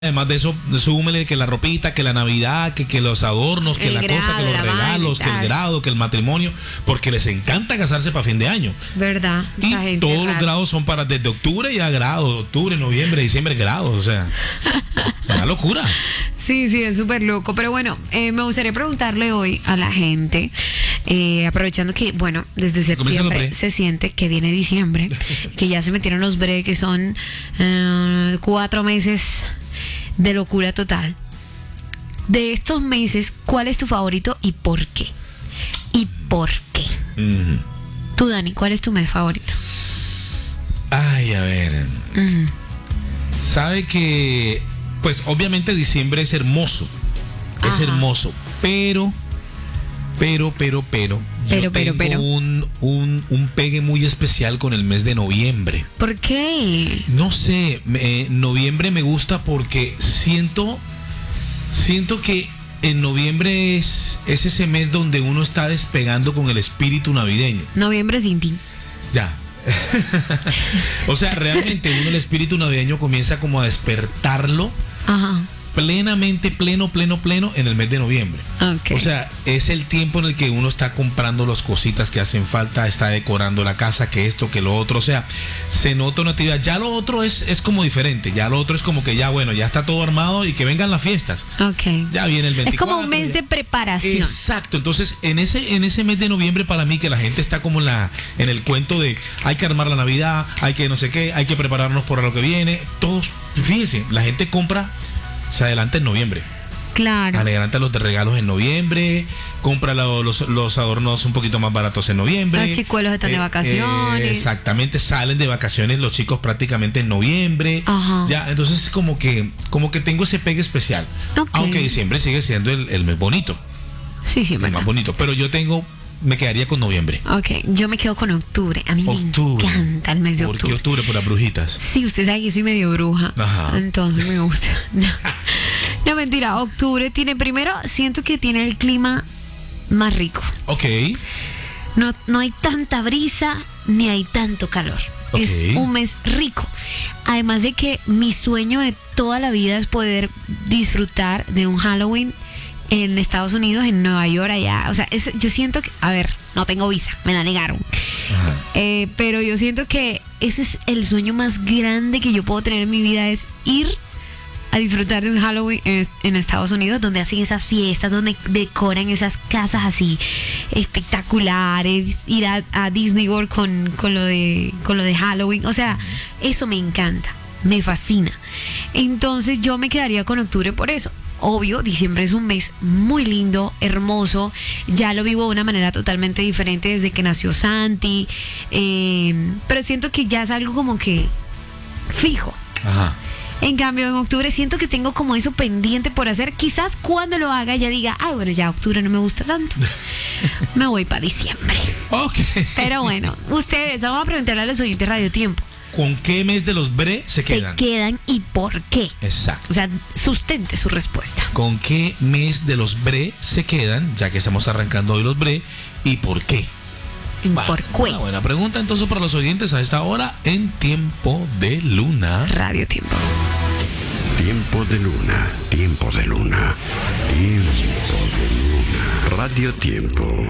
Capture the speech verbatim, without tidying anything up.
Además de eso, súmele que la ropita, que la Navidad, que, que los adornos, que el la grado, cosa, que los la regalos, vaina, que el grado, que el matrimonio, porque les encanta casarse para fin de año. ¿Verdad? Y Esa gente todos rara. los grados son para desde octubre ya grados, octubre, noviembre, diciembre grados, o sea, una locura. Sí, sí, es súper loco. Pero bueno, eh, me gustaría preguntarle hoy a la gente, eh, aprovechando que, bueno, desde Comienzan los septiembre bre. se siente que viene diciembre, que ya se metieron los bre, que son eh, cuatro meses de locura total. De estos meses, ¿cuál es tu favorito y por qué? ¿Y por qué? Ujú. Tú, Dani, ¿cuál es tu mes favorito? Ay, a ver. Ujú. Sabe que, pues obviamente diciembre es hermoso, es Ajá. hermoso, pero, pero, pero, pero, Pero, yo pero, tengo pero. Un, un, un pegue muy especial con el mes de noviembre. ¿Por qué? No sé, me- noviembre me gusta porque siento, siento que en noviembre es, es ese mes donde uno está despegando con el espíritu navideño. Noviembre sin ti. Ya. O sea, realmente uno el espíritu navideño comienza como a despertarlo Ajá. plenamente, pleno, pleno, pleno en el mes de noviembre. Ok. O sea, es el tiempo en el que uno está comprando las cositas que hacen falta, está decorando la casa, que esto, que lo otro. O sea, se nota una actividad. Ya lo otro es, es como diferente. Ya lo otro es como que ya, bueno, ya está todo armado y que vengan las fiestas. Ok. Ya viene el veinticuatro. Es como un mes ya- de preparación. Exacto, entonces en ese en ese mes de noviembre para mí que la gente está como en la en el cuento de hay que armar la Navidad, hay que no sé qué, hay que prepararnos para lo que viene, todos, fíjense, la gente compra, se adelanta en noviembre, Claro. adelanta los de regalos en noviembre, compra lo- los, los adornos un poquito más baratos en noviembre. Los chicuelos están de vacaciones. eh, exactamente, salen de vacaciones los chicos prácticamente en noviembre. Ajá. Ya, entonces como que como que tengo ese pegue especial. Ok. Aunque diciembre sigue siendo el, el mes bonito. Sí, sí, El verdad. más bonito, pero yo tengo, me quedaría con noviembre. Ok, yo me quedo con octubre. A mí Octubre. me encanta el mes de ¿Por qué octubre. octubre? Por las brujitas. Sí, usted sabe que soy medio bruja. Ajá. Entonces me gusta. No. No, mentira. Octubre tiene, primero, siento que tiene el clima más rico. Ok. No, no hay tanta brisa ni hay tanto calor. Ok. Es un mes rico. Además de que mi sueño de toda la vida es poder disfrutar de un Halloween en Estados Unidos, en Nueva York, allá. O sea, eso, yo siento que, a ver, no tengo visa, me la negaron. Ajá. Eh, pero yo siento que ese es el sueño más grande que yo puedo tener en mi vida, es ir a disfrutar de un Halloween en, en Estados Unidos, donde hacen esas fiestas, donde decoran esas casas así espectaculares, ir a, a Disney World con, con, lo de, con lo de Halloween. O sea, eso me encanta, me fascina. Entonces yo me quedaría con octubre por eso. Obvio, diciembre es un mes muy lindo, hermoso. Ya lo vivo de una manera totalmente diferente desde que nació Santi. eh, pero siento que ya es algo como que fijo. Ajá. En cambio, en octubre siento que tengo como eso pendiente por hacer. Quizás cuando lo haga ya diga, ay, bueno, ya octubre no me gusta tanto. Me voy para diciembre. Ok. Pero bueno, ustedes, vamos a preguntarle a los oyentes Radio Tiempo. ¿Con qué mes de los bre se ¿Se quedan? quedan y por qué? Exacto. O sea, sustente su respuesta. ¿Con qué mes de los bre se quedan? Ya que estamos arrancando hoy los bre. ¿Y por qué? Va, ¿Por qué? Una buena pregunta entonces para los oyentes a esta hora en Tiempo de Luna. Radio Tiempo. Tiempo de luna, tiempo de luna, tiempo de luna. Radio Tiempo.